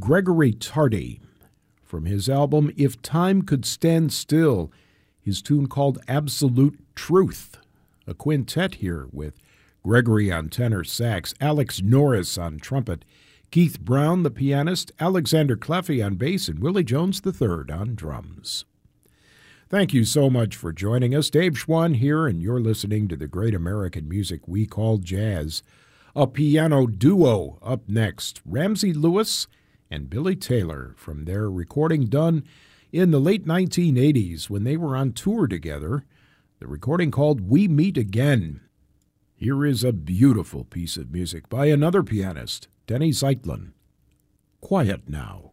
Gregory Tardy, from his album If Time Could Stand Still, his tune called Absolute Truth. A quintet here with Gregory on tenor sax, Alex Norris on trumpet, Keith Brown, the pianist, Alexander Cleffy on bass, and Willie Jones III on drums. Thank you so much for joining us. Dave Schwann here, and you're listening to the great American music we call jazz. A piano duo up next, Ramsey Lewis and Billy Taylor, from their recording done in the late 1980s when they were on tour together, the recording called We Meet Again. Here is a beautiful piece of music by another pianist, Denny Zeitlin. Quiet Now.